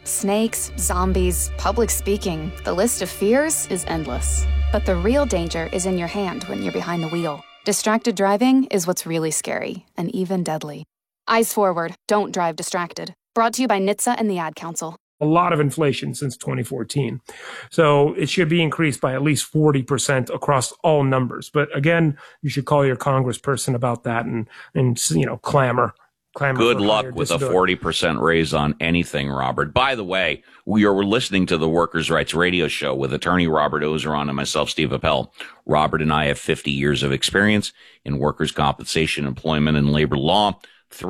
Snakes, zombies, public speaking. The list of fears is endless. But the real danger is in your hand when you're behind the wheel. Distracted driving is what's really scary and even deadly. Eyes forward. Don't drive distracted. Brought to you by NHTSA and the Ad Council. A lot of inflation since 2014. So it should be increased by at least 40% across all numbers. But again, you should call your congressperson about that and clamor. Good luck with a 40% raise on anything, Robert. By the way, we are listening to the Workers' Rights Radio Show with attorney Robert Ozeron and myself, Steve Appel. Robert and I have 50 years of experience in workers' compensation, employment, and labor law.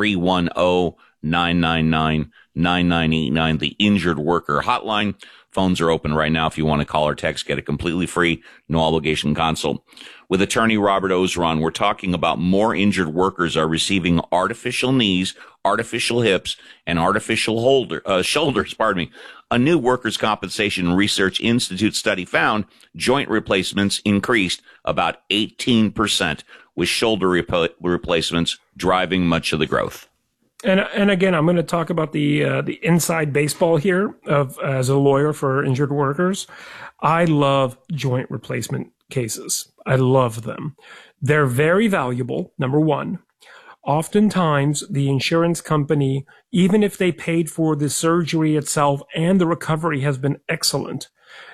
310-999-9989, the Injured Worker Hotline. Phones are open right now if you want to call or text. Get a completely free, no obligation consult. With attorney Robert Ozeron, we're talking about more injured workers are receiving artificial knees, artificial hips, and artificial shoulders. A new Workers' Compensation Research Institute study found joint replacements increased about 18%, with shoulder replacements driving much of the growth. And again, I'm going to talk about the inside baseball here as a lawyer for injured workers. I love joint replacement cases. I love them. They're very valuable, number one. Oftentimes, the insurance company, even if they paid for the surgery itself and the recovery has been excellent,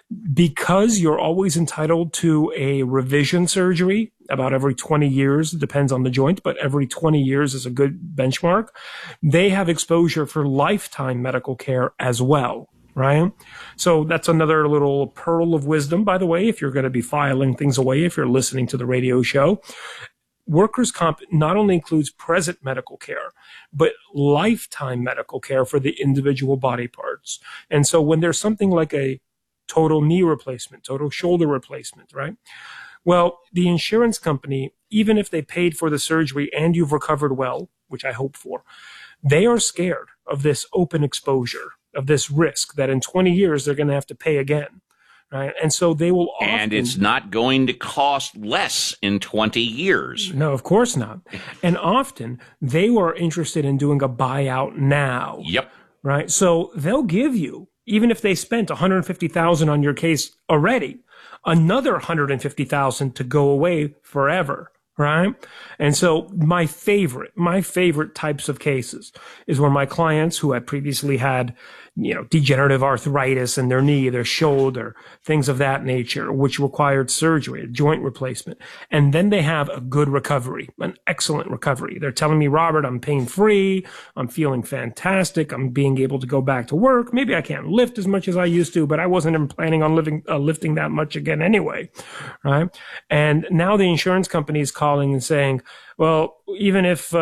because you're always entitled to a revision surgery about every 20 years, it depends on the joint, but every 20 years is a good benchmark. They have exposure for lifetime medical care as well, right? So that's another little pearl of wisdom, by the way, if you're going to be filing things away, if you're listening to the radio show. Workers' comp not only includes present medical care, but lifetime medical care for the individual body parts. And so when there's something like a total knee replacement, total shoulder replacement, right? Well, the insurance company, even if they paid for the surgery and you've recovered well, which I hope for, they are scared of this open exposure, of this risk that in 20 years they're going to have to pay again. Right? And so they will often... And it's not going to cost less in 20 years. No, of course not. And often they were interested in doing a buyout now. Yep. Right? So they'll give you, even if they spent $150,000 on your case already, another $150,000 to go away forever. Right? And so my favorite types of cases is where my clients who had previously had, degenerative arthritis in their knee, their shoulder, things of that nature, which required surgery, a joint replacement. And then they have a good recovery, an excellent recovery. They're telling me, Robert, I'm pain-free. I'm feeling fantastic. I'm being able to go back to work. Maybe I can't lift as much as I used to, but I wasn't even planning on lifting that much again anyway. Right? And now the insurance company is calling and saying, well, even if,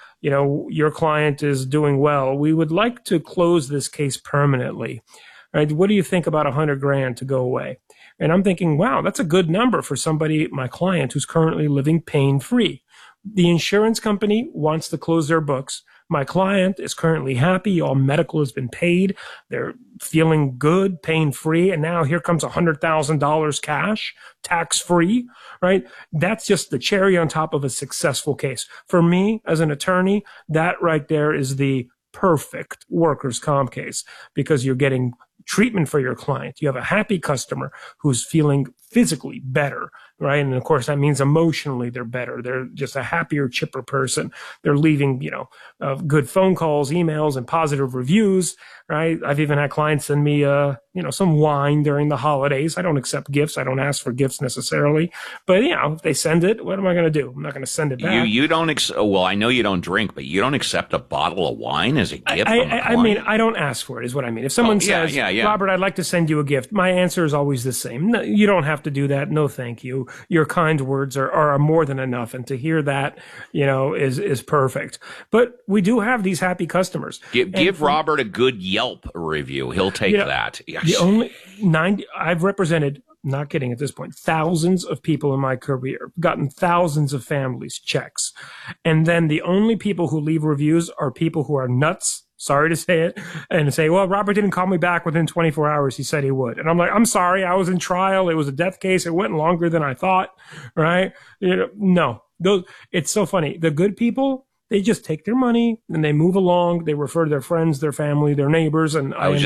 your client is doing well, we would like to close this case permanently. Right? What do you think about $100,000 to go away? And I'm thinking, wow, that's a good number for somebody, my client, who's currently living pain-free. The insurance company wants to close their books. My client is currently happy. All medical has been paid. They're feeling good, pain-free. And now here comes $100,000 cash, tax-free, right? That's just the cherry on top of a successful case. For me, as an attorney, that right there is the perfect workers' comp case because you're getting treatment for your client. You have a happy customer who's feeling physically better, right? And of course, that means emotionally they're better. They're just a happier, chipper person. They're leaving, good phone calls, emails, and positive reviews, right? I've even had clients send me, some wine during the holidays. I don't accept gifts. I don't ask for gifts necessarily. But, if they send it, what am I going to do? I'm not going to send it back. You don't, well, I know you don't drink, but you don't accept a bottle of wine as a gift from a client? I mean, I don't ask for it is what I mean. If someone says, Robert, I'd like to send you a gift, my answer is always the same. No, you don't have to do that. No, thank you. Your kind words are more than enough. And to hear that, is perfect. But we do have these happy customers. Give Robert a good Yelp review. He'll take that. Yes. The only I've represented, not kidding at this point, thousands of people in my career, gotten thousands of families checks. And then the only people who leave reviews are people who are nuts. Sorry to say it, and say, well, Robert didn't call me back within 24 hours. He said he would. And I'm like, I'm sorry. I was in trial. It was a death case. It went longer than I thought. Right? No, it's so funny. The good people, they just take their money and they move along. They refer their friends, their family, their neighbors. And I was